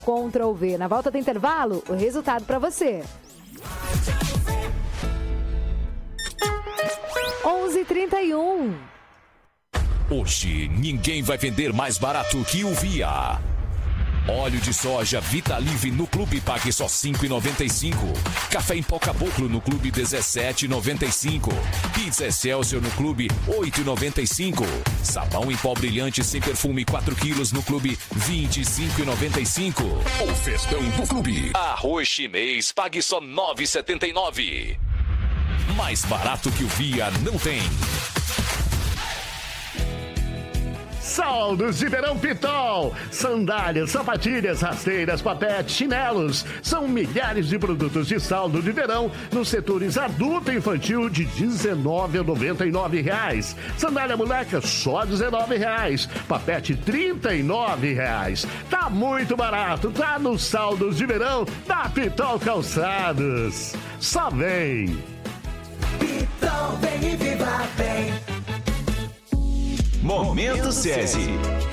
Ctrl+V. Na volta do intervalo, o resultado para você. 11h31. Hoje, ninguém vai vender mais barato que o Via. Óleo de soja Vitalive no Clube pague só R$ 5,95. Café em pó Caboclo no Clube R$ 17,95. Pizza Excelsior no Clube R$ 8,95. Sabão em pó brilhante sem perfume 4 quilos no Clube R$ 25,95. O festão do Clube. Arroz chinês pague só R$ 9,79. Mais barato que o Via não tem. Saldos de verão Pitol. Sandálias, sapatilhas, rasteiras, papete, chinelos. São milhares de produtos de saldo de verão nos setores adulto e infantil de R$ 19,99. Sandália moleca só R$ 19,00. Papete R$ 39,00. Tá muito barato, tá nos saldos de verão da Pitol Calçados. Só vem. Pitol, vem e viva bem. Momento SESI.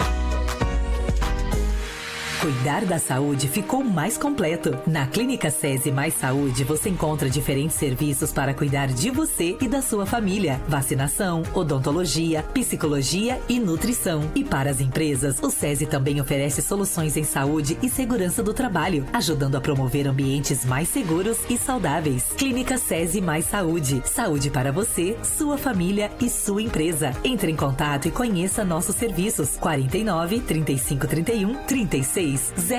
Cuidar da saúde ficou mais completo. Na Clínica SESI Mais Saúde, você encontra diferentes serviços para cuidar de você e da sua família. Vacinação, odontologia, psicologia e nutrição. E para as empresas, o SESI também oferece soluções em saúde e segurança do trabalho, ajudando a promover ambientes mais seguros e saudáveis. Clínica SESI Mais Saúde. Saúde para você, sua família e sua empresa. Entre em contato e conheça nossos serviços. 49 35 31 3600.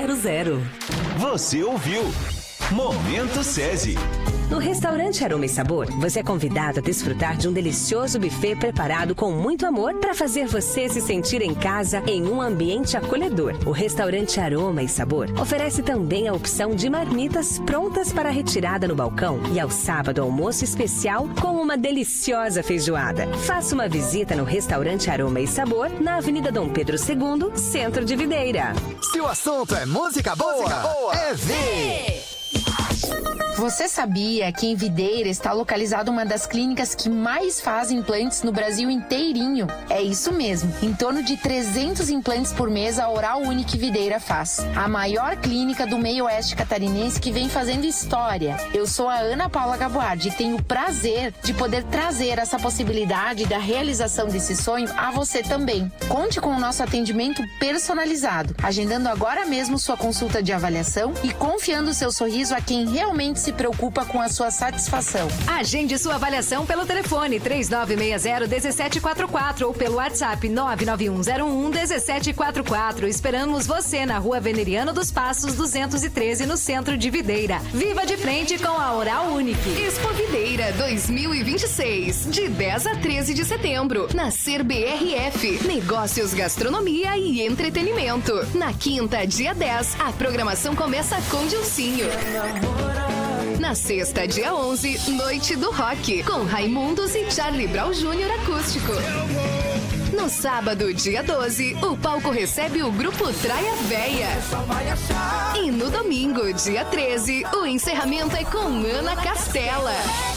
Você ouviu? Momento SESI. No restaurante Aroma e Sabor, você é convidado a desfrutar de um delicioso buffet preparado com muito amor para fazer você se sentir em casa em um ambiente acolhedor. O restaurante Aroma e Sabor oferece também a opção de marmitas prontas para retirada no balcão e ao sábado almoço especial com uma deliciosa feijoada. Faça uma visita no restaurante Aroma e Sabor na Avenida Dom Pedro II, Centro de Videira. Se o assunto é música boa, é V! Você sabia que em Videira está localizada uma das clínicas que mais faz implantes no Brasil inteirinho? É isso mesmo, em torno de 300 implantes por mês a Oral Unique Videira faz. A maior clínica do meio oeste catarinense que vem fazendo história. Eu sou a Ana Paula Gaboardi e tenho o prazer de poder trazer essa possibilidade da realização desse sonho a você também. Conte com o nosso atendimento personalizado, agendando agora mesmo sua consulta de avaliação e confiando seu sorriso a quem realmente se preocupa com a sua satisfação. Agende sua avaliação pelo telefone 3960-1744 ou pelo WhatsApp 99101-1744. Esperamos você na Rua Veneriano dos Passos 213, no centro de Videira. Viva de frente com a Oral Unique. Expo Videira 2026, de 10 a 13 de setembro, na Ser BRF. Negócios, gastronomia e entretenimento. Na quinta, dia 10, a programação começa com Dilcinho. Na sexta, dia 11, Noite do Rock, com Raimundos e Charlie Brown Jr. acústico. No sábado, dia 12, o palco recebe o grupo Traia Véia. E no domingo, dia 13, o encerramento é com Ana Castela.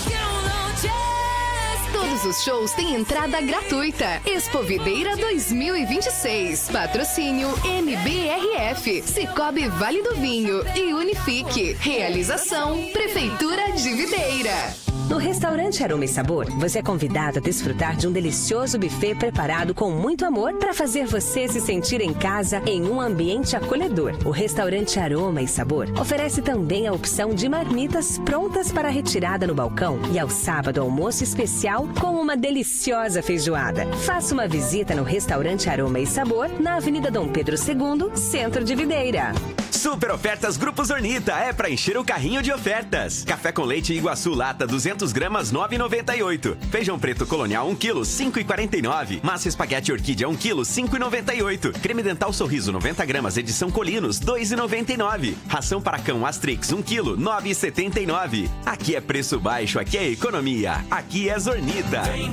Todos os shows têm entrada gratuita. Expo Videira 2026. Patrocínio MBRF, Cicobi Vale do Vinho e Unifique. Realização Prefeitura de Videira. No restaurante Aroma e Sabor, você é convidado a desfrutar de um delicioso buffet preparado com muito amor para fazer você se sentir em casa em um ambiente acolhedor. O restaurante Aroma e Sabor oferece também a opção de marmitas prontas para retirada no balcão e ao sábado almoço especial com uma deliciosa feijoada. Faça uma visita no restaurante Aroma e Sabor na Avenida Dom Pedro II, Centro de Videira. Super ofertas Grupo Zornita é para encher o carrinho de ofertas. Café com leite Iguaçu lata 200 gramas 9,98. Feijão preto colonial 1 kg 5,49. Massa espaguete orquídea 1 kg 5,98. Creme dental Sorriso 90 gramas edição Colinos 2,99. Ração para cão Astrix 1 kg 9,79. Aqui é preço baixo, aqui é economia, aqui é Zornita.